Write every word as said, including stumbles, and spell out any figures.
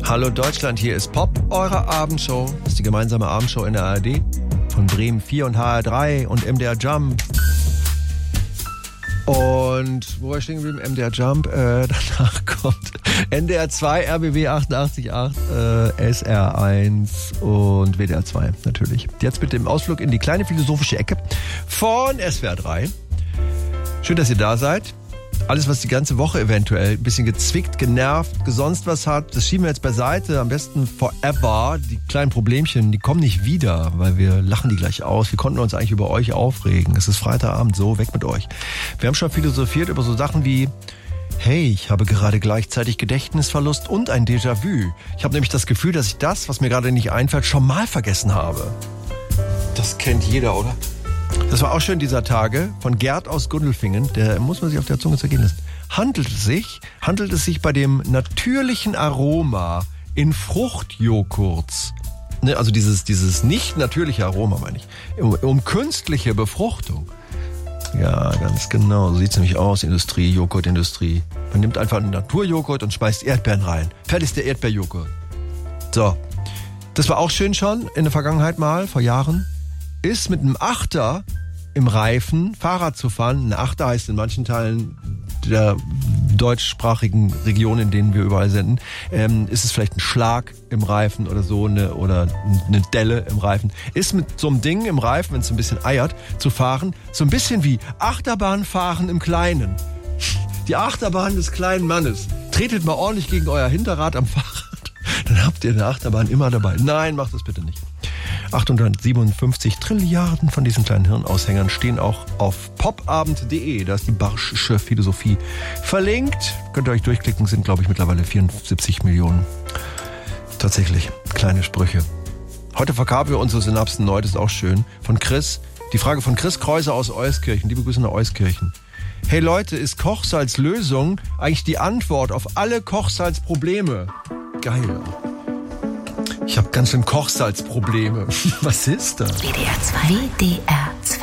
Hallo Deutschland, hier ist Pop, eure Abendshow. Das ist die gemeinsame Abendshow in der A R D von Bremen vier und H R drei und M D R Jump. Und wo war ich stehen geblieben? M D R Jump. Äh, danach kommt N D R zwei, R B B achtundachtzig Komma acht, äh, S R eins und W D R zwei natürlich. Jetzt mit dem Ausflug in die kleine philosophische Ecke von S W R drei. Schön, dass ihr da seid. Alles, was die ganze Woche eventuell ein bisschen gezwickt, genervt, gesonst was hat, das schieben wir jetzt beiseite. Am besten forever. Die kleinen Problemchen, die kommen nicht wieder, weil wir lachen die gleich aus. Wir konnten uns eigentlich über euch aufregen. Es ist Freitagabend, so, weg mit euch. Wir haben schon philosophiert über so Sachen wie: Hey, ich habe gerade gleichzeitig Gedächtnisverlust und ein Déjà-vu. Ich habe nämlich das Gefühl, dass ich das, was mir gerade nicht einfällt, schon mal vergessen habe. Das kennt jeder, oder? Das war auch schön dieser Tage von Gerd aus Gundelfingen. Der muss man sich auf der Zunge zergehen lassen. Handelt es sich, handelt es sich bei dem natürlichen Aroma in Fruchtjoghurts, ne, also dieses, dieses nicht natürliche Aroma, meine ich, um, um künstliche Befruchtung. Ja, ganz genau. So sieht es nämlich aus, Industrie, Joghurtindustrie. Man nimmt einfach einen Naturjoghurt und schmeißt Erdbeeren rein. Fertig ist der Erdbeerjoghurt. So, das war auch schön schon in der Vergangenheit mal, vor Jahren. Ist mit einem Achter im Reifen Fahrrad zu fahren. Ein Achter heißt in manchen Teilen der deutschsprachigen Region, in denen wir überall senden, ähm, ist es vielleicht ein Schlag im Reifen oder so, eine, oder eine Delle im Reifen. Ist mit so einem Ding im Reifen, wenn es ein bisschen eiert, zu fahren, so ein bisschen wie Achterbahnfahren im Kleinen. Die Achterbahn des kleinen Mannes. Tretet mal ordentlich gegen euer Hinterrad am Fahrrad, dann habt ihr eine Achterbahn immer dabei. Nein, macht das bitte nicht. achthundertsiebenundfünfzig Trilliarden von diesen kleinen Hirnaushängern stehen auch auf popabend punkt de. Da ist die Barschsche Philosophie verlinkt. Könnt ihr euch durchklicken, sind glaube ich mittlerweile vierundsiebzig Millionen. Tatsächlich, kleine Sprüche. Heute verkabeln wir unsere Synapsen neu, das ist auch schön. Von Chris, die Frage von Chris Kreuser aus Euskirchen. Liebe Grüße nach Euskirchen. Hey Leute, ist Kochsalzlösung eigentlich die Antwort auf alle Kochsalzprobleme? Geil. Ich habe ganz schön Kochsalzprobleme. Was ist das? W D R zwei. W D R zwei.